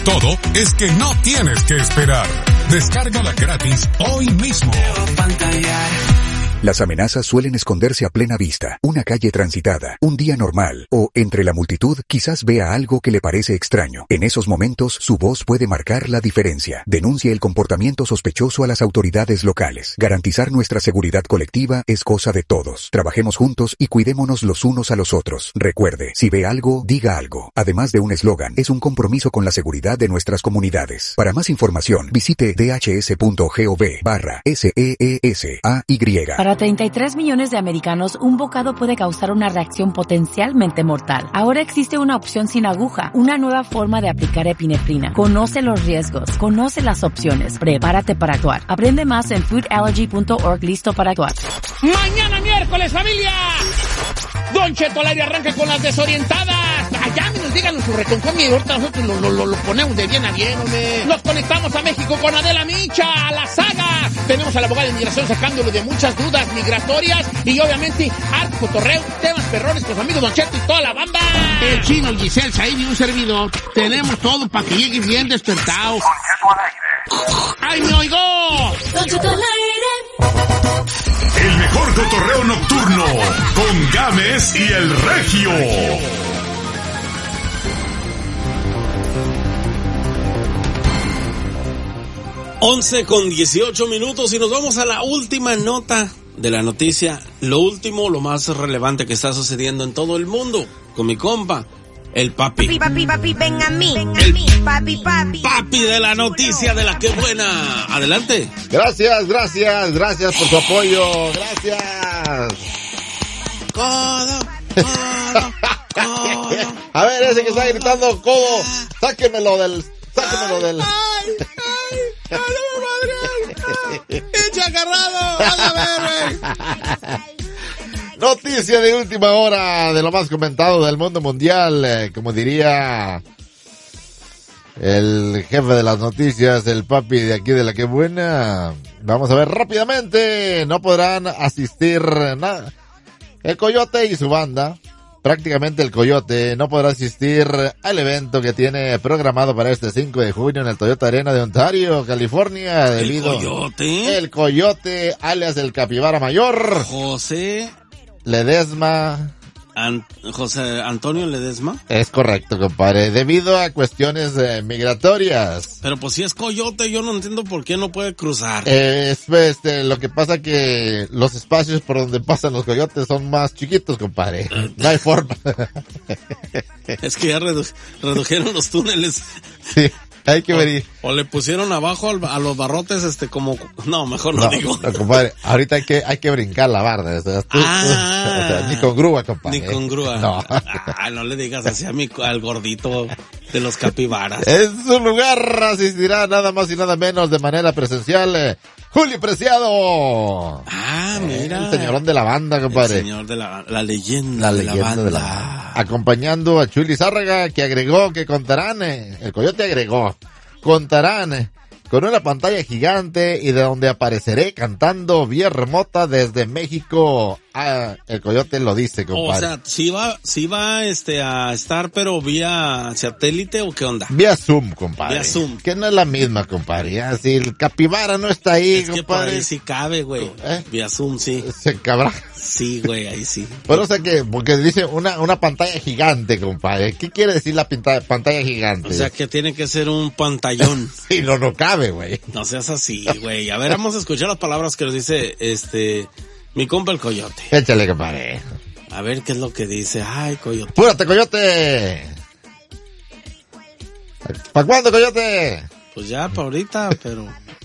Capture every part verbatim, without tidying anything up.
Todo es que no tienes que esperar. Descárgala gratis hoy mismo. Las amenazas suelen esconderse a plena vista, una calle transitada, un día normal, o, entre la multitud, quizás vea algo que le parece extraño. En esos momentos, su voz puede marcar la diferencia. Denuncie el comportamiento sospechoso a las autoridades locales. Garantizar nuestra seguridad colectiva es cosa de todos. Trabajemos juntos y cuidémonos los unos a los otros. Recuerde, si ve algo, diga algo. Además de un eslogan, es un compromiso con la seguridad de nuestras comunidades. Para más información, visite dhs.gov barra S E E S A Y. Para treinta y tres millones de americanos, un bocado puede causar una reacción potencialmente mortal. Ahora existe una opción sin aguja, una nueva forma de aplicar epinefrina. Conoce los riesgos, conoce las opciones, prepárate para actuar. Aprende más en food allergy punto org. Listo para actuar. Mañana miércoles, familia. Don Cheto al aire arranca con las desorientadas. Allá nos díganos su reconcomio y ahorita nosotros lo, lo, lo, lo ponemos de bien a bien, hombre. Nos conectamos a México con Adela Micha, a la saga. Tenemos a la abogada de inmigración sacándolo de muchas dudas migratorias y obviamente harto cotorreo, temas perrones con los amigos Don Cheto y toda la banda. El Chino, el Giselle, Said y un servidor. Tenemos todo para que llegue bien despertado. Don Cheto al aire. ¡Ay, me oigo! Don Cheto al aire. El mejor cotorreo nocturno con Gámez y el Regio. once con dieciocho minutos y nos vamos a la última nota de la noticia. Lo último, lo más relevante que está sucediendo en todo el mundo. Con mi compa, el papi. Papi, papi, papi, ven a mí. Ven a el mí. Papi, papi. Papi de la noticia de la que buena. Adelante. Gracias, gracias, gracias por su apoyo. Gracias. Codo, codo, codo. A ver, ese que está gritando, codo, sáquemelo del... Sáquemelo del... ¡Ay, ay! ¡Ay, no me madre! ¡Echa agarrado! ¡A ver, güey! Noticia de última hora de lo más comentado del mundo mundial, eh, como diría el jefe de las noticias, el papi de aquí de la que buena. Vamos a ver rápidamente, no podrán asistir nada. El Coyote y su banda, prácticamente el Coyote, no podrá asistir al evento que tiene programado para este cinco de junio en el Toyota Arena de Ontario, California, debido... ¿El Coyote? El Coyote, alias el Capibara Mayor. José... Ledesma. An- José Antonio Ledesma. Es correcto, compadre, debido a cuestiones eh, migratorias. Pero pues si es Coyote, yo no entiendo por qué no puede cruzar. Eh, es, este, lo que pasa que los espacios por donde pasan los coyotes son más chiquitos, compadre. No hay forma. Es que ya redu- redujeron los túneles. Sí. Hay que ver. O, o le pusieron abajo al, a los barrotes, este, como, no, mejor no, no digo. No, compadre, ahorita hay que, hay que brincar la barda. O sea, tú, ah, o sea, ni con grúa, compadre. Ni con grúa. No. Ah, no le digas así a mi, al gordito de los capibaras. En su lugar asistirá nada más y nada menos de manera presencial, eh, Julio Preciado. Ah, mira. Eh, el señorón de la banda, compadre. El señor de la, la leyenda, la de, leyenda la banda. de la banda. Acompañando a Chuli Zárraga, que agregó que contarán, eh, el Coyote agregó, contarán eh, con una pantalla gigante y de donde apareceré cantando vía remota desde México. Ah, el Coyote lo dice, compadre. O sea, si va, si va este a estar, pero vía satélite o qué onda. Vía Zoom, compadre. Vía Zoom. Que no es la misma, compadre. Así el Capibara no está ahí, es compadre. Que por ahí sí cabe, güey. ¿Eh? Vía Zoom, sí. Se cabrá. Sí, güey, ahí sí. Pero o sea que, porque dice una, una pantalla gigante, compadre. ¿Qué quiere decir la pinta, pantalla gigante? O sea que tiene que ser un pantallón. Sí, no, no cabe, güey. No seas así, güey. A ver, vamos a escuchar las palabras que nos dice, este, mi compa el Coyote. Échale, compadre. A ver qué es lo que dice. Ay, Coyote. ¡Púrate, Coyote! ¿Para cuándo, Coyote? Pues ya, para ahorita, pero...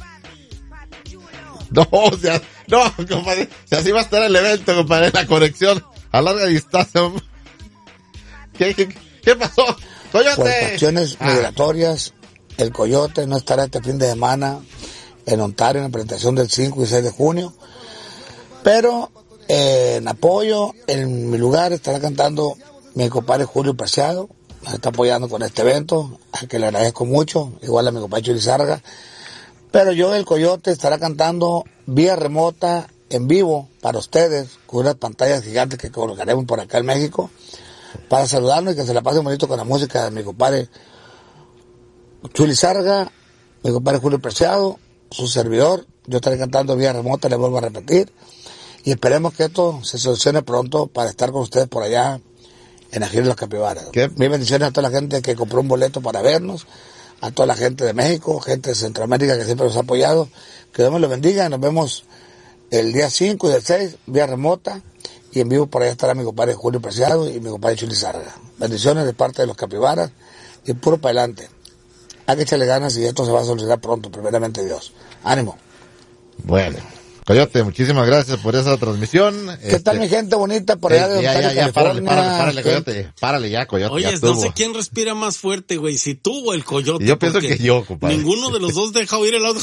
No, o sea, no, compadre. Si así va a estar el evento, compadre, la conexión a larga distancia. ¿Qué, qué, qué pasó? ¡Coyote! Por cuestiones ah. migratorias, el Coyote no estará este fin de semana en Ontario en la presentación del cinco y seis de junio. Pero eh, en apoyo, en mi lugar, estará cantando mi compadre Julio Preciado. Nos está apoyando con este evento, al que le agradezco mucho, igual a mi compadre Chuli Zárraga. Pero yo, el Coyote, estará cantando vía remota, en vivo, para ustedes, con unas pantallas gigantes que colocaremos por acá en México, para saludarnos y que se la pasen bonito con la música de mi compadre Chuli Sarga, mi compadre Julio Preciado, su servidor. Yo estaré cantando vía remota, le vuelvo a repetir. Y esperemos que esto se solucione pronto para estar con ustedes por allá en la gira de los Capibaras. ¿Qué? Mis bendiciones a toda la gente que compró un boleto para vernos, a toda la gente de México, gente de Centroamérica que siempre nos ha apoyado. Que Dios me los bendiga. Nos vemos el día cinco y el seis, vía remota. Y en vivo por allá estará mi compadre Julio Preciado y mi compadre Chuli Sarga. Bendiciones de parte de los Capibaras y puro para adelante. Hay que echarle ganas y esto se va a solucionar pronto, primeramente Dios. Ánimo. Bueno, Coyote, muchísimas gracias por esa transmisión. ¿Qué este, tal mi gente bonita por allá de ya, Ontario, ya, ya, párale, California? párale, párale, Coyote, párale ya, Coyote. Oye, ya no estuvo. sé quién respira más fuerte, güey, si tú o el Coyote. Yo pienso porque que yo, compadre. Ninguno de los dos deja oír el otro.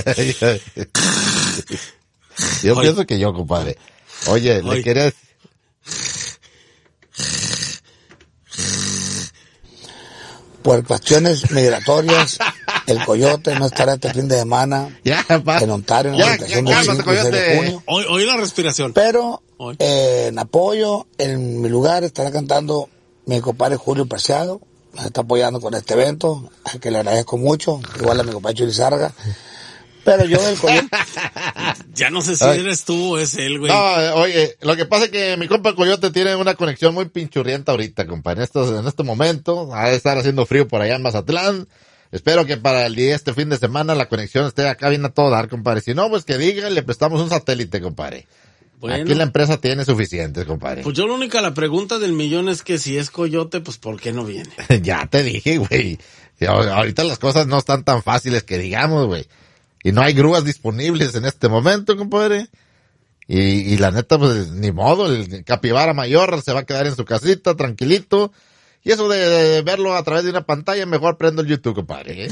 Yo Oye. pienso que yo, compadre. Oye, Oye. le quería... Por cuestiones migratorias, el Coyote no estará este fin de semana Ya, pa. en Ontario en Ya, la presentación ya, del cálmate, cinco y seis de Coyote. junio. Oí, oí la respiración. Pero Oye. eh, en apoyo, en mi lugar, estará cantando mi compadre Julio Preciado. Nos está apoyando con este evento, al que le agradezco mucho, igual a mi compadre Chuli Sarga. Pero yo del Coyote, Ya no sé si Ay. eres tú o es él, güey. No, eh, oye, lo que pasa es que mi compa Coyote tiene una conexión muy pinchurrienta ahorita, compa. En estos, en este momento, ha de estar haciendo frío por allá en Mazatlán. Espero que para el día, este fin de semana, la conexión esté acá bien a todo dar, compadre. Si no, pues que diga, le prestamos un satélite, compadre. Bueno. Aquí la empresa tiene suficientes, compadre. Pues yo la única, la pregunta del millón es que si es Coyote, pues ¿por qué no viene? Ya te dije, güey. Y ahor- Ahorita las cosas no están tan fáciles que digamos, güey. Y no hay grúas disponibles en este momento, compadre. Y, y la neta, pues, ni modo, el capibara mayor se va a quedar en su casita, tranquilito. Y eso de, de verlo a través de una pantalla, mejor prendo el YouTube, compadre. ¿eh?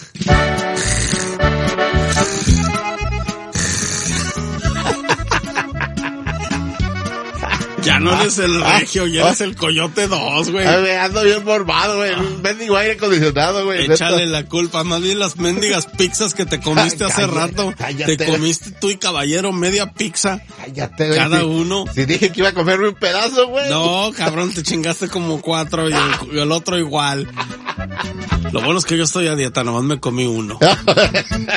Ya no eres el regio, ya eres el Coyote dos, güey. Ay, güey, ando bien formado, güey. Un mendigo aire acondicionado, güey. neta. Échale la culpa, más bien las mendigas pizzas que te comiste hace Cállate, rato. cállate. Te comiste tú y Caballero media pizza. Cállate, güey. Cada Si- uno. Si dije que iba a comerme un pedazo, güey. No, cabrón, te chingaste como cuatro y el, y el otro igual. Lo bueno es que yo estoy a dieta, nomás me comí uno.